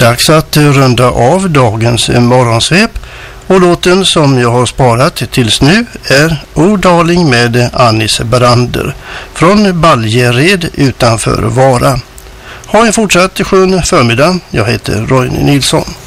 Dags att runda av dagens morgonsvep, och låten som jag har sparat tills nu är Ordaling med Anis Brander från Baljered utanför Vara. Ha en fortsatt skön förmiddag. Jag heter Roine Nilsson.